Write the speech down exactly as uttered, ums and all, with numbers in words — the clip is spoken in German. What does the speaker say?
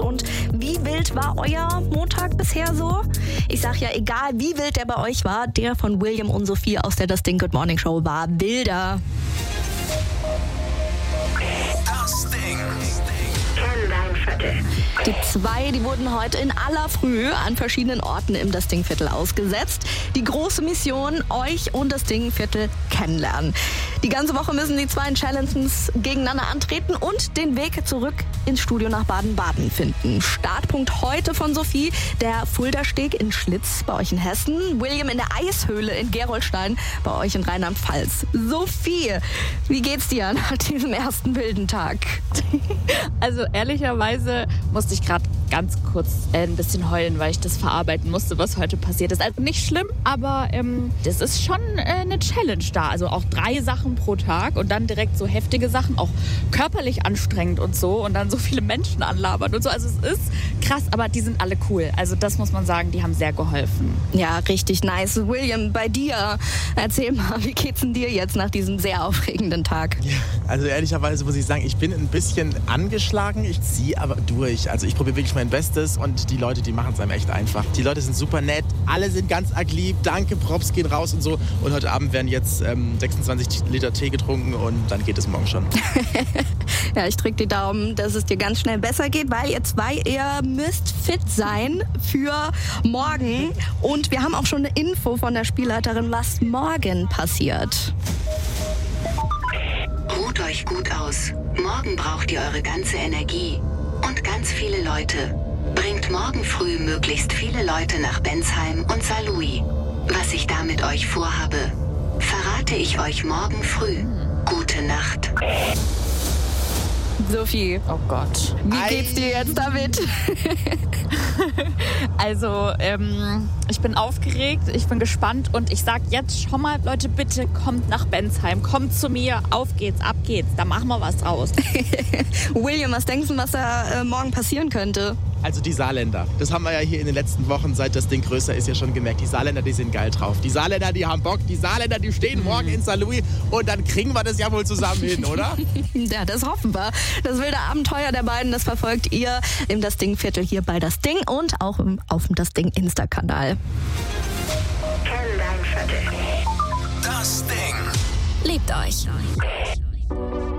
Und wie wild war euer Montag bisher so? Ich sag ja, egal wie wild der bei euch war, der von William und Sophie aus der Das Ding Good Morning Show war wilder. Das Ding. Kenn dein Viertel. Die zwei, die wurden heute in aller Frühe an verschiedenen Orten im Das Ding-Viertel ausgesetzt. Die große Mission, euch und das Ding-Viertel kennenlernen. Die ganze Woche müssen die zwei in Challenges gegeneinander antreten und den Weg zurück ins Studio nach Baden-Baden finden. Startpunkt heute von Sophie, der Fulda-Steg in Schlitz bei euch in Hessen. William in der Eishöhle in Gerolstein bei euch in Rheinland-Pfalz. Sophie, wie geht's dir nach diesem ersten wilden Tag? Also ehrlicherweise musste ich gerade ganz kurz äh, ein bisschen heulen, weil ich das verarbeiten musste, was heute passiert ist. Also nicht schlimm, aber ähm, das ist schon äh, eine Challenge da. Also auch drei Sachen pro Tag und dann direkt so heftige Sachen, auch körperlich anstrengend und so und dann so viele Menschen anlabern und so. Also es ist krass, aber die sind alle cool. Also das muss man sagen, die haben sehr geholfen. Ja, richtig nice. William, bei dir, erzähl mal, wie geht's denn dir jetzt nach diesem sehr aufregenden Tag? Ja, also ehrlicherweise muss ich sagen, ich bin ein bisschen angeschlagen, ich ziehe aber durch. Also ich probiere wirklich mein Bestes und die Leute, die machen es einem echt einfach. Die Leute sind super nett, alle sind ganz arg lieb, danke, Props gehen raus und so. Und heute Abend werden jetzt ähm, sechsundzwanzig Liter Tee getrunken und dann geht es morgen schon. Ja, ich drücke die Daumen, dass es dir ganz schnell besser geht, weil ihr zwei, ihr müsst fit sein für morgen. Und wir haben auch schon eine Info von der Spielleiterin, was morgen passiert. Ruht euch gut aus. Morgen braucht ihr eure ganze Energie. Und ganz viele Leute. Bringt morgen früh möglichst viele Leute nach Bensheim und Saarlouis. Was ich da mit euch vorhabe, verrate ich euch morgen früh. Gute Nacht. Sophie, Oh Gott. wie geht's dir jetzt damit? Also, ähm, ich bin aufgeregt, ich bin gespannt und ich sag jetzt schon mal, Leute, bitte kommt nach Bensheim, kommt zu mir, auf geht's, ab geht's, da machen wir was draus. William, was denkst du, was da äh, morgen passieren könnte? Also die Saarländer, das haben wir ja hier in den letzten Wochen, seit das Ding größer ist, ja schon gemerkt. Die Saarländer, die sind geil drauf. Die Saarländer, die haben Bock. Die Saarländer, die stehen morgen in Saarlouis und dann kriegen wir das ja wohl zusammen hin, oder? Ja, das hoffen wir. Das wilde Abenteuer der beiden, das verfolgt ihr im Das Ding-Viertel hier bei Das Ding und auch im, auf dem Das Ding Insta-Kanal. Kenn dein Viertel. Das Ding. Liebt euch.